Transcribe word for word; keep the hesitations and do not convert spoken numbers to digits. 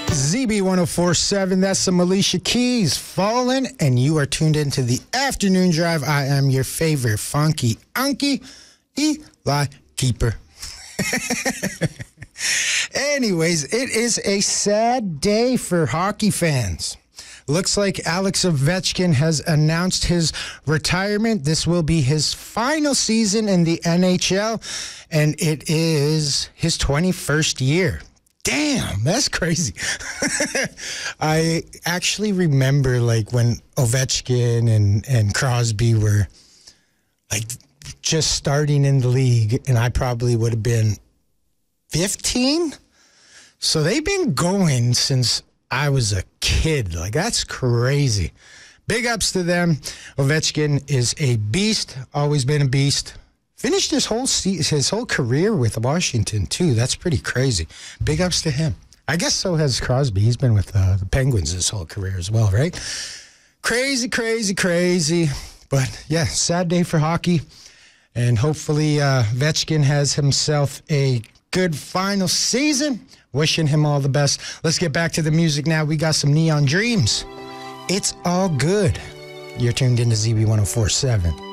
Z B one oh four point seven, that's some Alicia Keys, Fallen, and you are tuned into the Afternoon Drive. I am your favorite funky unky, Eli Keeper. Anyways, it is a sad day for hockey fans. Looks like Alex Ovechkin has announced his retirement. This will be his final season in the N H L, and it is his twenty-first year. Damn, that's crazy. I actually remember like when Ovechkin and, and Crosby were like just starting in the league, and I probably would have been fifteen. So they've been going since I was a kid. Like, that's crazy. Big ups to them. Ovechkin is a beast, always been a beast. Finished his whole se- his whole career with Washington, too. That's pretty crazy. Big ups to him. I guess so has Crosby. He's been with uh, the Penguins his whole career as well, right? Crazy, crazy, crazy. But, yeah, sad day for hockey. And hopefully uh, Ovechkin has himself a good final season. Wishing him all the best. Let's get back to the music now. We got some Neon Dreams. It's all good. You're tuned into Z B one oh four point seven.